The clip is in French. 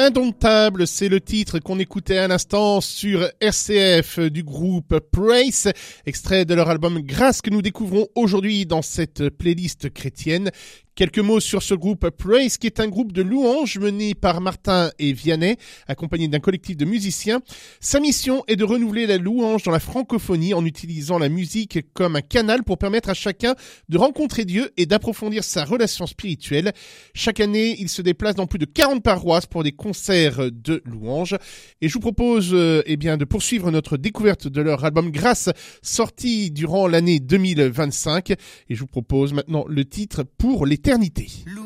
Indomptable, c'est le titre qu'on écoutait à l'instant sur RCF du groupe Praise, extrait de leur album Grâce que nous découvrons aujourd'hui dans cette playlist chrétienne. Quelques mots sur ce groupe Praise, qui est un groupe de louanges mené par Martin et Vianney, accompagné d'un collectif de musiciens. Sa mission est de renouveler la louange dans la francophonie en utilisant la musique comme un canal pour permettre à chacun de rencontrer Dieu et d'approfondir sa relation spirituelle. Chaque année, il se déplace dans plus de 40 paroisses pour des concerts de louanges. Et je vous propose de poursuivre notre découverte de leur album Grâce, sorti durant l'année 2025. Et je vous propose maintenant le titre Pour l'éternité.